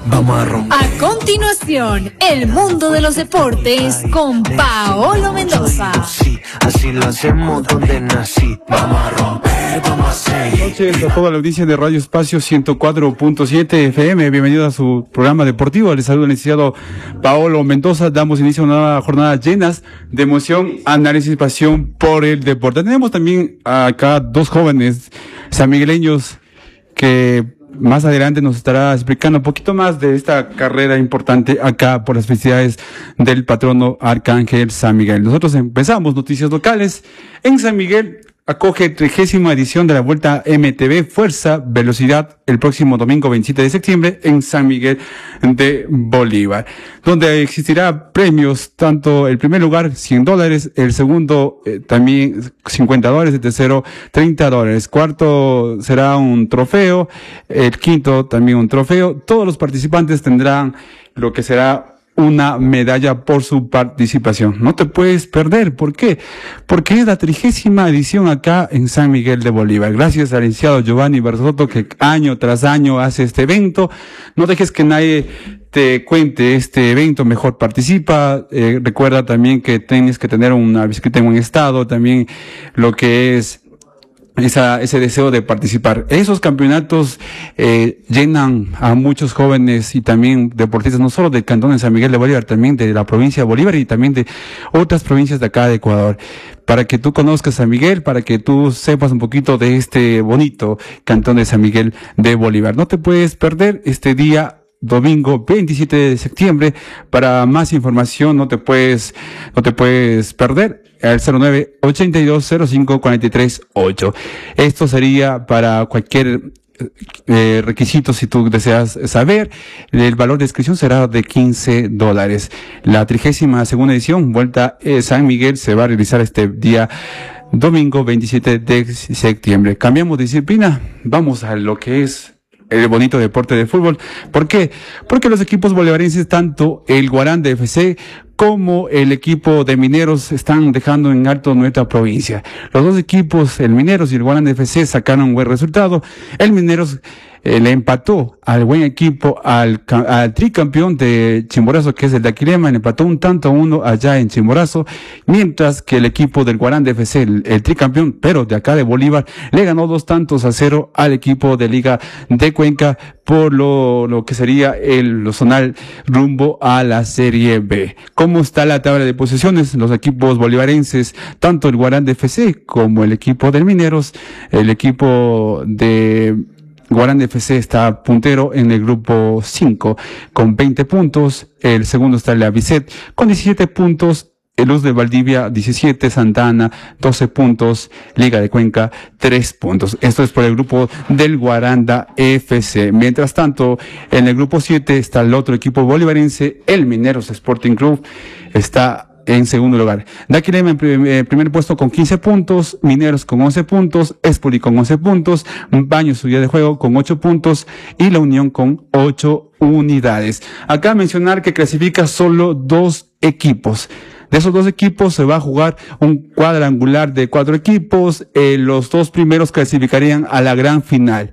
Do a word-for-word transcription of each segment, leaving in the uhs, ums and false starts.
vamos a romper. A continuación, el mundo de los deportes con Paolo Mendoza. Sí, así lo hacemos donde nací. Vamos a romper, vamos a seguir. Buenas noches a toda la audiencia de Radio Espacio ciento cuatro punto siete F M. Bienvenido a su programa deportivo. Les saluda el licenciado Paolo Mendoza. Damos inicio a una nueva jornada llenas de emoción, análisis y pasión por el deporte. Tenemos también acá dos jóvenes sanmigueleños que más adelante nos estará explicando un poquito más de esta carrera importante acá por las festividades del patrono Arcángel San Miguel. Nosotros empezamos noticias locales. En San Miguel acoge trigésima edición de la Vuelta M T B Fuerza Velocidad el próximo domingo veintisiete de septiembre en San Miguel de Bolívar, donde existirá premios, tanto el primer lugar cien dólares, el segundo eh, también cincuenta dólares, el tercero treinta dólares, cuarto será un trofeo, el quinto también un trofeo. Todos los participantes tendrán lo que será una medalla por su participación. No te puedes perder. ¿Por qué? Porque es la trigésima edición acá en San Miguel de Bolívar. Gracias al licenciado Giovanni Berzotto, que año tras año hace este evento. No dejes que nadie te cuente este evento, mejor participa. Eh, recuerda también que tienes que tener una bicicleta en buen estado, también lo que es esa, ese deseo de participar. Esos campeonatos eh, llenan a muchos jóvenes y también deportistas, no solo del cantón de San Miguel de Bolívar, también de la provincia de Bolívar y también de otras provincias de acá de Ecuador. Para que tú conozcas San Miguel, para que tú sepas un poquito de este bonito cantón de San Miguel de Bolívar. No te puedes perder este día domingo veintisiete de septiembre. Para más información no te puedes, no te puedes perder al cero nueve ochenta y dos cero cinco cuarenta y tres ocho. Esto sería para cualquier eh, requisito si tú deseas saber. El valor de inscripción será de quince dólares. La trigésima segunda edición, Vuelta eh, San Miguel, se va a realizar este día domingo veintisiete de septiembre. Cambiamos de disciplina, vamos a lo que es el bonito deporte de fútbol. ¿Por qué? Porque los equipos bolivarenses, tanto el Guaranda F C como el equipo de Mineros, están dejando en alto nuestra provincia. Los dos equipos, el Mineros y el Guaranda F C, sacaron un buen resultado. El Mineros eh, le empató al buen equipo, al, al tricampeón de Chimborazo, que es el de Aquilema, le empató un tanto a uno allá en Chimborazo, mientras que el equipo del Guaranda F C, el, el tricampeón, pero de acá de Bolívar, le ganó dos tantos a cero al equipo de Liga de Cuenca por lo, lo que sería el lo zonal rumbo a la Serie B. ¿Cómo está la tabla de posiciones? Los equipos bolivarenses, tanto el Guaranda F C como el equipo del Mineros, el equipo de Guaranda F C está puntero en el grupo cinco con veinte puntos, el segundo está el Avicet con diecisiete puntos, el Luz de Valdivia diecisiete, Santa Ana doce puntos, Liga de Cuenca tres puntos. Esto es por el grupo del Guaranda F C. Mientras tanto, en el grupo siete está el otro equipo bolivarense, el Mineros Sporting Club, está en segundo lugar. Daquilema en primer, primer puesto con quince puntos, Mineros con once puntos, Espoli con once puntos, Baños su día de juego con ocho puntos y La Unión con ocho unidades. Acá mencionar que clasifica solo dos equipos. De esos dos equipos se va a jugar un cuadrangular de cuatro equipos. Eh, los dos primeros clasificarían a la gran final.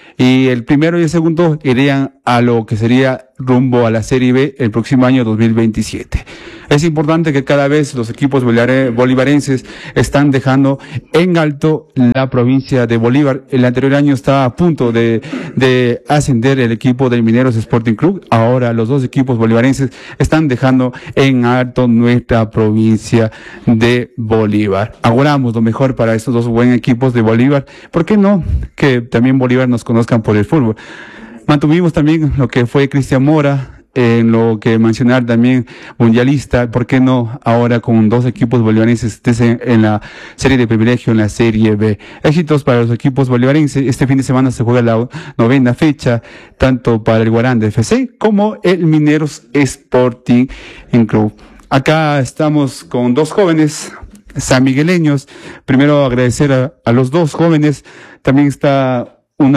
Y el primero y el segundo irían a lo que sería rumbo a la Serie B el próximo año dos mil veintisiete. Es importante que cada vez los equipos bolivarenses están dejando en alto la provincia de Bolívar. El anterior año estaba a punto de, de ascender el equipo del Mineros Sporting Club. Ahora los dos equipos bolivarenses están dejando en alto nuestra provincia de Bolívar. Auguramos lo mejor para estos dos buenos equipos de Bolívar. ¿Por qué no? Que también Bolívar nos conozcan por el fútbol. Mantuvimos también lo que fue Cristian Mora, en lo que mencionar también mundialista, ¿por qué no ahora con dos equipos bolivarenses en la serie de privilegio, en la Serie B? Éxitos para los equipos bolivarenses. Este fin de semana se juega la novena fecha, tanto para el Guaranda F C como el Mineros Sporting Club. Acá estamos con dos jóvenes sanmigueleños. Primero agradecer a, a los dos jóvenes. También está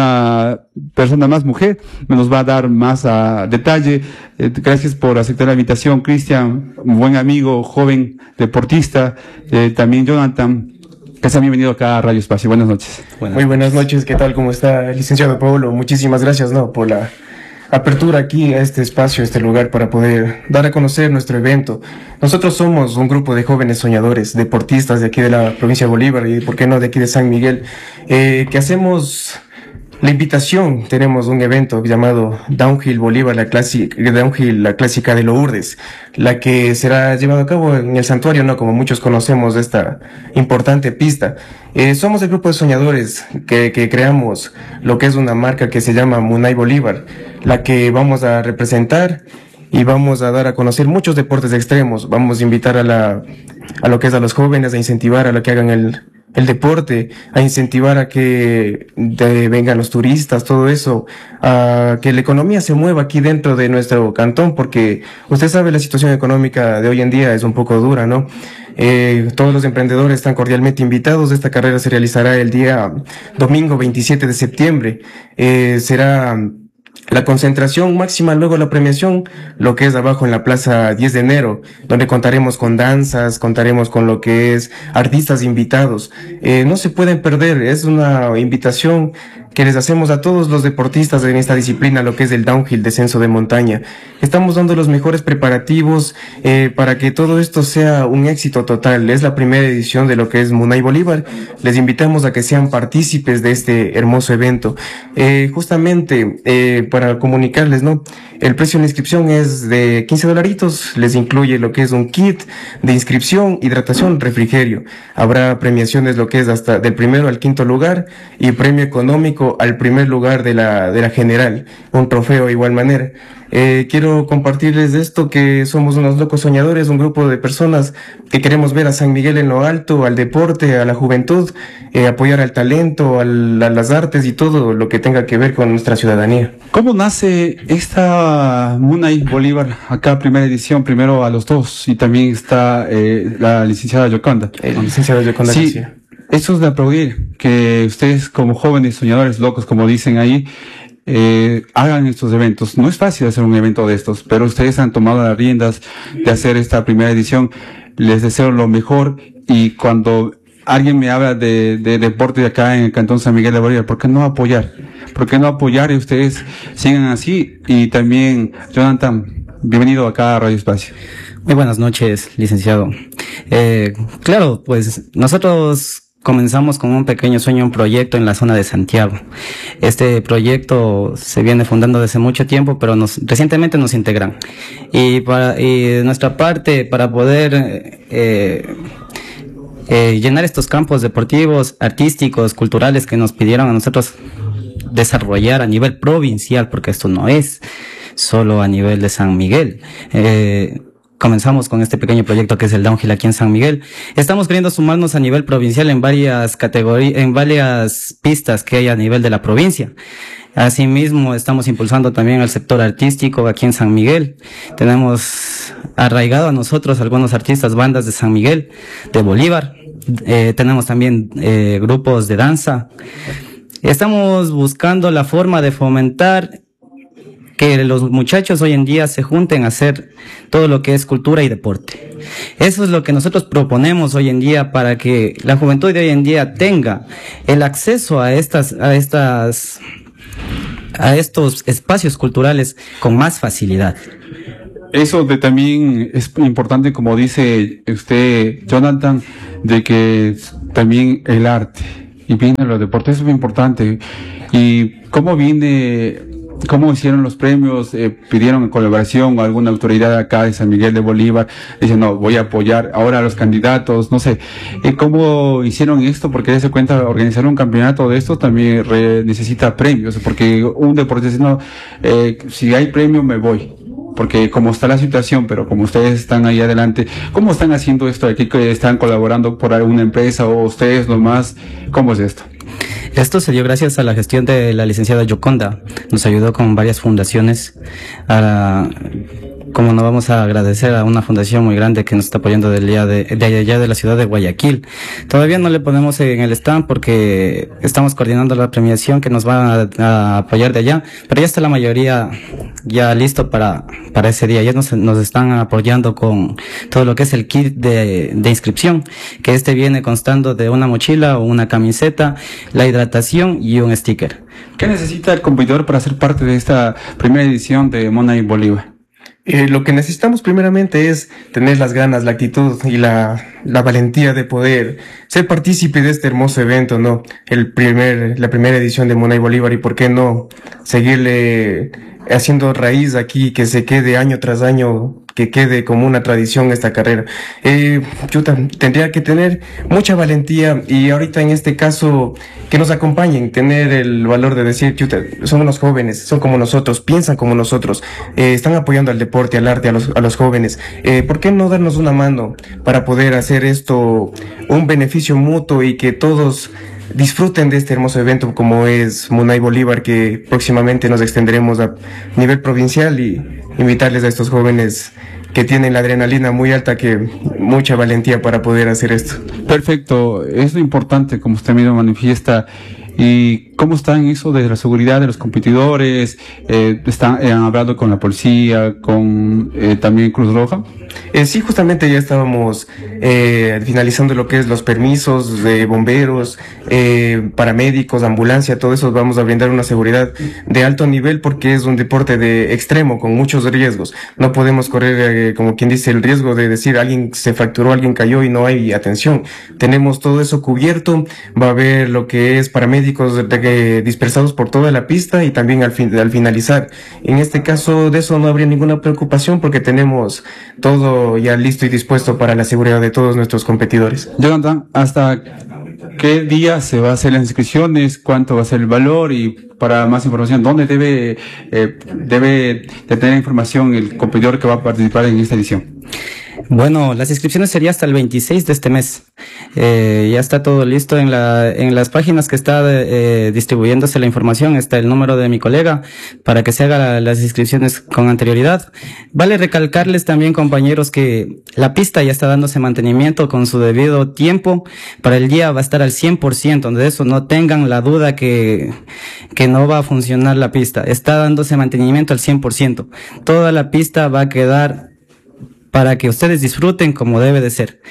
una persona más mujer, nos va a dar más a detalle. Eh, gracias por aceptar la invitación, Cristian, un buen amigo, joven deportista. Eh, también Jonathan, que se ha bienvenido acá a Radio Espacio. Buenas noches. Buenas Muy buenas noches, ¿qué tal? ¿Cómo está el licenciado Paolo? Muchísimas gracias, ¿no? Por la, apertura aquí a este espacio, a este lugar, para poder dar a conocer nuestro evento. Nosotros somos un grupo de jóvenes soñadores, deportistas de aquí de la provincia de Bolívar y, por qué no, de aquí de San Miguel, eh, que hacemos la invitación. Tenemos un evento llamado Downhill Bolívar, la clásica, Downhill, la clásica de Lourdes, la que será llevado a cabo en el santuario, ¿no? Como muchos conocemos de esta importante pista. Eh, somos el grupo de soñadores que, que creamos lo que es una marca que se llama Munay Bolívar, la que vamos a representar y vamos a dar a conocer muchos deportes extremos. Vamos a invitar a la, a lo que es a los jóvenes, a incentivar a lo que hagan el el deporte, a incentivar a que de, vengan los turistas, todo eso, a que la economía se mueva aquí dentro de nuestro cantón, porque usted sabe, la situación económica de hoy en día es un poco dura, ¿no? Eh, todos los emprendedores están cordialmente invitados. Esta carrera se realizará el día domingo veintisiete de septiembre. Eh, será la concentración máxima, luego la premiación, lo que es abajo en la plaza diez de enero, donde contaremos con danzas, contaremos con lo que es artistas invitados. Eh, no se pueden perder, es una invitación que les hacemos a todos los deportistas en esta disciplina, lo que es el downhill, descenso de montaña. Estamos dando los mejores preparativos eh, para que todo esto sea un éxito total. Es la primera edición de lo que es Munay Bolívar. Les invitamos a que sean partícipes de este hermoso evento. Eh, justamente, eh, para comunicarles, ¿no? El precio de la inscripción es de quince dolaritos. Les incluye lo que es un kit de inscripción, hidratación, refrigerio. Habrá premiaciones, lo que es hasta del primero al quinto lugar, y premio económico al primer lugar de la, de la general, un trofeo de igual manera. Eh, quiero compartirles de esto, que somos unos locos soñadores, un grupo de personas que queremos ver a San Miguel en lo alto, al deporte, a la juventud, eh, apoyar al talento, al, a las artes y todo lo que tenga que ver con nuestra ciudadanía. ¿Cómo nace esta Munay Bolívar? Acá primera edición, primero a los dos, y también está eh, la licenciada Yoconda. Eh, la licenciada Yoconda. Sí. García. Eso es de aplaudir, que ustedes como jóvenes soñadores locos, como dicen ahí, eh, hagan estos eventos. No es fácil hacer un evento de estos, pero ustedes han tomado las riendas de hacer esta primera edición. Les deseo lo mejor, y cuando alguien me habla de, de deporte de acá en el Cantón San Miguel de Bolívar, ¿por qué no apoyar? ¿Por qué no apoyar? Y ustedes sigan así. Y también, Jonathan, bienvenido acá a Radio Espacio. Muy buenas noches, licenciado. Eh, claro, pues nosotros comenzamos con un pequeño sueño, un proyecto en la zona de Santiago. Este proyecto se viene fundando desde mucho tiempo, pero nos, recientemente nos integran. Y para, y de nuestra parte, para poder, eh, eh, llenar estos campos deportivos, artísticos, culturales que nos pidieron a nosotros desarrollar a nivel provincial, porque esto no es solo a nivel de San Miguel. Eh, Comenzamos con este pequeño proyecto que es el Downhill aquí en San Miguel. Estamos queriendo sumarnos a nivel provincial en varias categorías, en varias pistas que hay a nivel de la provincia. Asimismo, estamos impulsando también el sector artístico aquí en San Miguel. Tenemos arraigado a nosotros algunos artistas, bandas de San Miguel, de Bolívar. Eh, tenemos también eh, grupos de danza. Estamos buscando la forma de fomentar que los muchachos hoy en día se junten a hacer todo lo que es cultura y deporte. Eso es lo que nosotros proponemos hoy en día, para que la juventud de hoy en día tenga el acceso a estas, a estas, a estos espacios culturales con más facilidad. Eso de también es importante, como dice usted, Jonathan, de que también el arte y viene los deportes es muy importante. Y cómo viene, ¿cómo hicieron los premios? Eh, ¿Pidieron colaboración o alguna autoridad acá de San Miguel de Bolívar? Dicen, no, voy a apoyar ahora a los candidatos, no sé. Eh, ¿Cómo hicieron esto? Porque se cuenta, organizar un campeonato de esto también re, necesita premios, porque un deportista, no, eh, si hay premio me voy. Porque como está la situación, pero como ustedes están ahí adelante, ¿cómo están haciendo esto aquí? ¿Que están colaborando por alguna empresa o ustedes nomás? ¿Cómo es esto? Esto se dio gracias a la gestión de la licenciada Yoconda. Nos ayudó con varias fundaciones. A, como no vamos a agradecer a una fundación muy grande que nos está apoyando del día de, de allá de la ciudad de Guayaquil. Todavía no le ponemos en el stand porque estamos coordinando la premiación que nos va a, a apoyar de allá, pero ya está la mayoría ya listo para, para ese día. Ya nos, nos están apoyando con todo lo que es el kit de, de inscripción, que este viene constando de una mochila o una camiseta, la hidratación y un sticker. ¿Qué necesita el competidor para ser parte de esta primera edición de Monay Bolívar? Eh, lo que necesitamos primeramente es tener las ganas, la actitud y la, la valentía de poder ser partícipe de este hermoso evento, ¿no? El primer, la primera edición de Monay Bolívar, y por qué no seguirle haciendo raíz aquí, que se quede año tras año, que quede como una tradición esta carrera. Eh, chuta, tendría que tener mucha valentía, y ahorita en este caso que nos acompañen, tener el valor de decir, chuta, son unos jóvenes, son como nosotros, piensan como nosotros, eh, están apoyando al deporte, al arte, a los, a los jóvenes. Eh, ¿por qué no darnos una mano para poder hacer esto un beneficio mutuo y que todos disfruten de este hermoso evento como es Monay Bolívar, que próximamente nos extenderemos a nivel provincial, y invitarles a estos jóvenes que tienen la adrenalina muy alta, que mucha valentía para poder hacer esto? Perfecto, es lo importante, como usted mismo manifiesta. ¿Y cómo está en eso de la seguridad de los competidores? Eh, ¿están, eh, ¿Han hablado con la policía, con eh, también Cruz Roja? Eh, sí, justamente ya estábamos eh, finalizando lo que es los permisos de bomberos, eh, paramédicos, ambulancia, todo eso. Vamos a brindar una seguridad de alto nivel porque es un deporte de extremo con muchos riesgos. No podemos correr, eh, como quien dice, el riesgo de decir alguien se fracturó, alguien cayó y no hay atención. Tenemos todo eso cubierto. Va a haber lo que es paramédicos de, dispersados por toda la pista, y también al, fin, al finalizar. En este caso de eso no habría ninguna preocupación porque tenemos todo ya listo y dispuesto para la seguridad de todos nuestros competidores. Jonathan, ¿hasta qué día se va a hacer las inscripciones? ¿Cuánto va a ser el valor? Y para más información, ¿dónde debe, eh, debe de tener información el competidor que va a participar en esta edición? Bueno, las inscripciones sería hasta el veintiséis de este mes. Eh, ya está todo listo en la, en las páginas que está eh, distribuyéndose la información. Está el número de mi colega para que se haga la, las inscripciones con anterioridad. Vale recalcarles también, compañeros, que la pista ya está dándose mantenimiento con su debido tiempo. Para el día va a estar al cien por ciento. De eso no tengan la duda que, que no va a funcionar la pista. Está dándose mantenimiento al cien por ciento. Toda la pista va a quedar para que ustedes disfruten como debe de ser.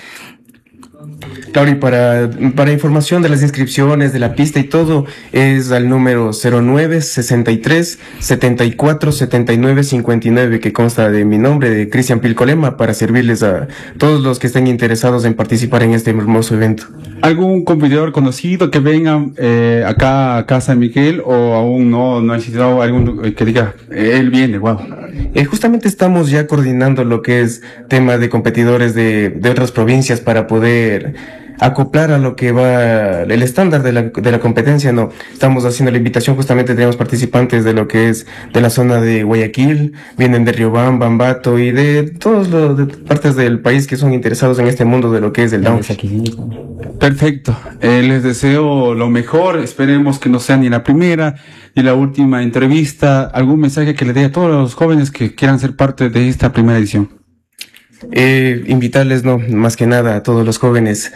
Claro, y para, para información de las inscripciones, de la pista y todo, es al número cero nueve sesenta y tres setenta y cuatro setenta y nueve cincuenta y nueve, que consta de mi nombre, de Cristian Pilcolema, para servirles a todos los que estén interesados en participar en este hermoso evento. ¿Algún competidor conocido que venga eh, acá a Casa de Miguel, o aún no, no ha existido algún que diga, eh, él viene, wow? Eh, justamente estamos ya coordinando lo que es tema de competidores de, de otras provincias para poder acoplar a lo que va el estándar de la, de la competencia, ¿no? Estamos haciendo la invitación, justamente tenemos participantes de lo que es de la zona de Guayaquil, vienen de Riobamba, Ambato y de todas las partes del país que son interesados en este mundo de lo que es el downhill. Perfecto, eh, les deseo lo mejor, esperemos que no sea ni la primera ni la última entrevista. ¿Algún mensaje que le dé a todos los jóvenes que quieran ser parte de esta primera edición? Eh, invitarles, no, más que nada a todos los jóvenes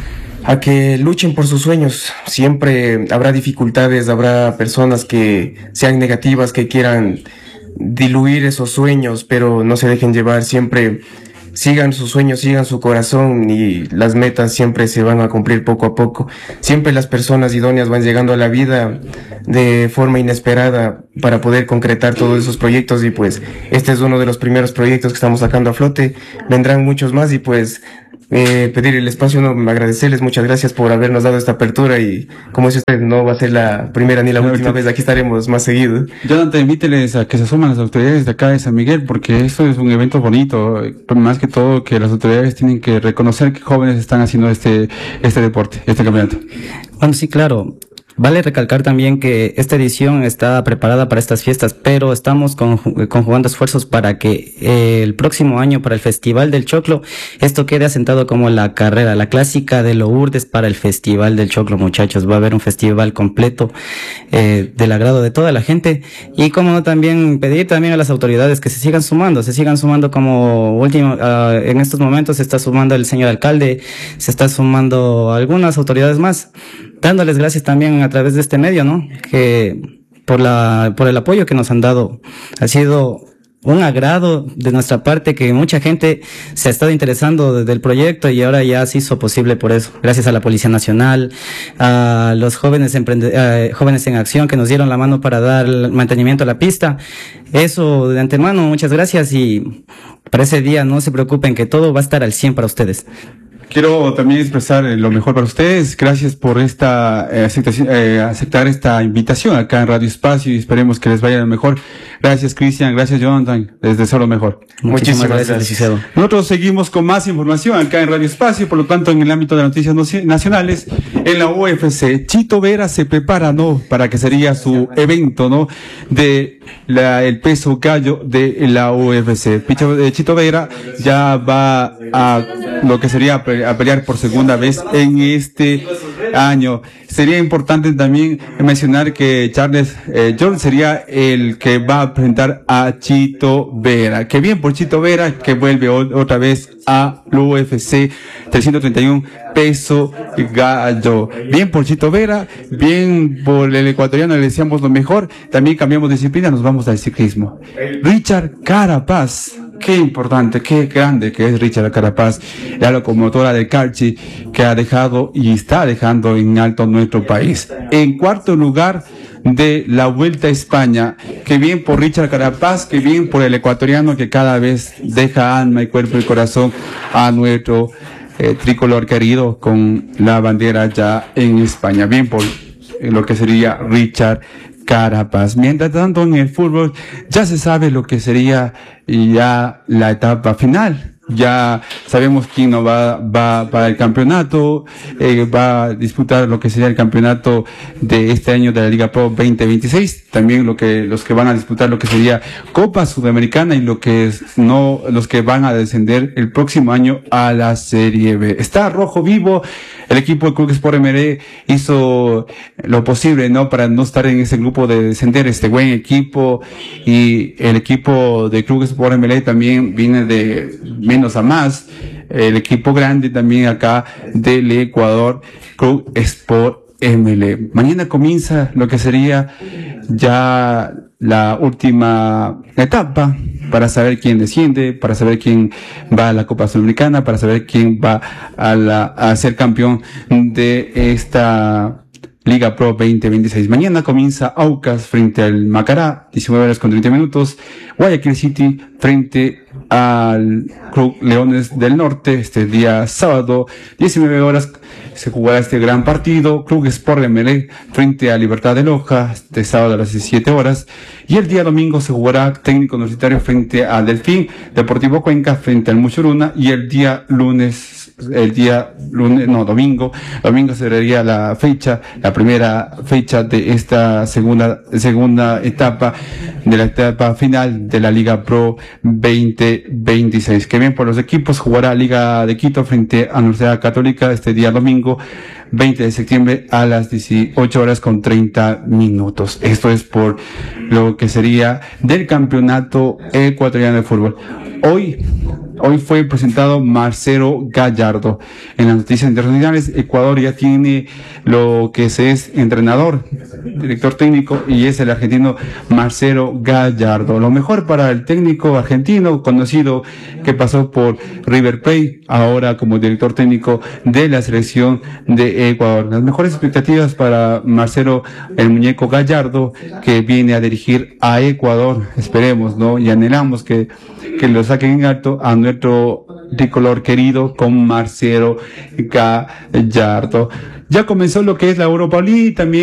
a que luchen por sus sueños. Siempre habrá dificultades, habrá personas que sean negativas, que quieran diluir esos sueños, pero no se dejen llevar. Siempre sigan sus sueños, sigan su corazón, y las metas siempre se van a cumplir poco a poco. Siempre las personas idóneas van llegando a la vida de forma inesperada para poder concretar todos esos proyectos, y pues este es uno de los primeros proyectos que estamos sacando a flote. Vendrán muchos más, y pues eh, pedir el espacio, no, agradecerles, muchas gracias por habernos dado esta apertura, y como dice usted, no va a ser la primera ni la Claro, última que... vez, aquí estaremos más seguido. Jonathan, invíteles a que se suman las autoridades de acá de San Miguel, porque esto es un evento bonito, más que todo que las autoridades tienen que reconocer que jóvenes están haciendo este, este deporte, este campeonato. Bueno, sí, claro. Vale recalcar también que esta edición está preparada para estas fiestas, pero estamos conjugando esfuerzos para que eh, el próximo año, para el Festival del Choclo, esto quede asentado como la carrera, la clásica de Lourdes para el Festival del Choclo, muchachos. Va a haber un festival completo eh, del agrado de toda la gente, y como no, también pedir también a las autoridades que se sigan sumando, se sigan sumando como último, uh, en estos momentos se está sumando el señor alcalde, se está sumando algunas autoridades más, dándoles gracias también a través de este medio, ¿no? Que por la, por el apoyo que nos han dado. Ha sido un agrado de nuestra parte que mucha gente se ha estado interesando del proyecto y ahora ya se hizo posible por eso. Gracias a la Policía Nacional, a los jóvenes emprende, eh, jóvenes en acción que nos dieron la mano para dar el mantenimiento a la pista. Eso de antemano, muchas gracias y para ese día no se preocupen que todo va a estar al cien para ustedes. Quiero también expresar lo mejor para ustedes. Gracias por esta eh, aceptación, eh, aceptar esta invitación acá en Radio Espacio y esperemos que les vaya lo mejor. Gracias, Cristian. Gracias, Jonathan. Les deseo lo mejor. Muchísimas, Muchísimas gracias, licenciado. Nosotros seguimos con más información acá en Radio Espacio. Por lo tanto, en el ámbito de las noticias nacionales, en la U F C, Chito Vera se prepara, ¿no? Para que sería su evento, ¿no? De la, el peso gallo de la U F C. Chito Vera ya va a lo que sería a pelear por segunda vez en este año. Sería importante también mencionar que Charles eh, Jourdain sería el que va a presentar a Chito Vera. Que bien por Chito Vera, que vuelve otra vez a la U F C trescientos treinta y uno peso gallo. Bien por Chito Vera, bien por el ecuatoriano, le deseamos lo mejor. También cambiamos de disciplina, nos vamos al ciclismo. Richard Carapaz. Qué importante, qué grande que es Richard Carapaz, la locomotora de Carchi, que ha dejado y está dejando en alto nuestro país. En cuarto lugar de la Vuelta a España, que bien por Richard Carapaz, que bien por el ecuatoriano que cada vez deja alma y cuerpo y corazón a nuestro eh, tricolor querido con la bandera ya en España. Bien por eh, lo que sería Richard Carapaz. Mientras tanto, en el fútbol ya se sabe lo que sería ya la etapa final. Ya sabemos quién no va, va para el campeonato, eh, va a disputar lo que sería el campeonato de este año de la Liga Pro veinte veintiséis, también lo que, los que van a disputar lo que sería Copa Sudamericana y lo que es, no, los que van a descender el próximo año a la Serie B. Está rojo vivo, el equipo de Club Sport M L E hizo lo posible, ¿no? Para no estar en ese grupo de descender, este buen equipo, y el equipo de Club Sport M L E también viene de menos a más, el equipo grande también acá del Ecuador, Club Sport M L E. Mañana comienza lo que sería ya la última etapa para saber quién desciende, para saber quién va a la Copa Sudamericana, para saber quién va a, la, a ser campeón de esta Liga Pro veinte veintiséis. Mañana comienza Aucas frente al Macará, diecinueve horas con treinta minutos. Guayaquil City frente al Club Leones del Norte, este día sábado, diecinueve horas, se jugará este gran partido. Club Sport M L E frente a Libertad de Loja, este sábado a las diecisiete horas. Y el día domingo se jugará Técnico Universitario frente a Delfín, Deportivo Cuenca frente al Muchuruna, y el día lunes, el día lunes, no, domingo, domingo sería la fecha, la primera fecha de esta segunda, segunda etapa, de la etapa final de la Liga Pro veinte veintiséis. Que bien por los equipos, jugará Liga de Quito frente a Universidad Católica este día domingo, veinte de septiembre a las dieciocho horas con treinta minutos. Esto es por lo que sería del campeonato ecuatoriano de fútbol. Hoy, hoy fue presentado Marcelo Gallardo. En las noticias internacionales, Ecuador ya tiene lo que se es entrenador, director técnico, y es el argentino Marcelo Gallardo. Lo mejor para el técnico argentino, conocido, que pasó por River Plate, ahora como director técnico de la selección de Ecuador. Las mejores expectativas para Marcelo, el muñeco Gallardo, que viene a dirigir a Ecuador. Esperemos, ¿no? Y anhelamos que, que lo saquen en alto a nuestro tricolor querido con Marcelo Gallardo. Ya comenzó lo que es la Europa League también.